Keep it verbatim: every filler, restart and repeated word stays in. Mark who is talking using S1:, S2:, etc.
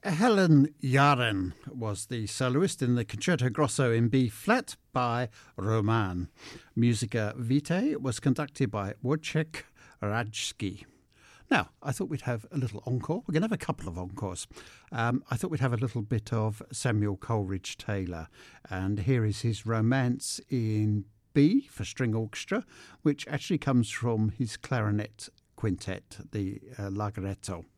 S1: Helen Yaren was the soloist in the Concerto Grosso in B flat by Roman. Musica Vitae was conducted by Wojciech Radzki. Now, I thought we'd have a little encore. We're going to have a couple of encores. Um, I thought we'd have a little bit of Samuel Coleridge Taylor. And here is his Romance in B for string orchestra, which actually comes from his clarinet quintet, the uh, Larghetto.